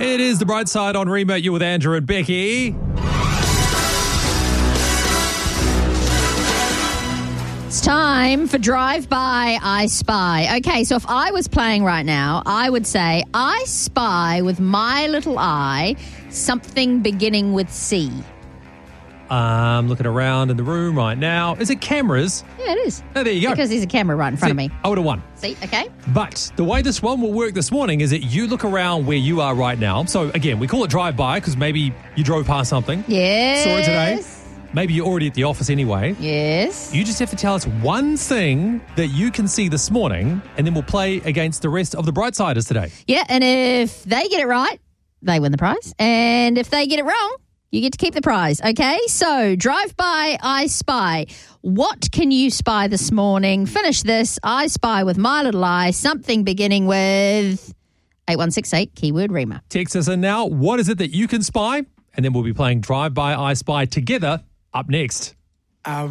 It is The Bright Side on Rima. You with Andrew and Becky. It's time for Drive By, I Spy. Okay, so if I was playing right now, I would say, I spy with my little eye something beginning with C. I'm looking around in the room right now. Is it cameras? Yeah, it is. Oh, there you go. Because there's a camera right in front of me. I would have won. See, okay. But the way this one will work this morning is that you look around where you are right now. So, again, we call it drive-by because maybe you drove past something. Yes. Saw it today. Maybe you're already at the office anyway. Yes. You just have to tell us one thing that you can see this morning, and then we'll play against the rest of the Brightsiders today. Yeah, and if they get it right, they win the prize. And if they get it wrong, you get to keep the prize, okay? So, Drive By, I Spy. What can you spy this morning? Finish this. I spy with my little eye something beginning with 8168, keyword Rima. Text us in now. What is it that you can spy? And then we'll be playing Drive By, I Spy together up next.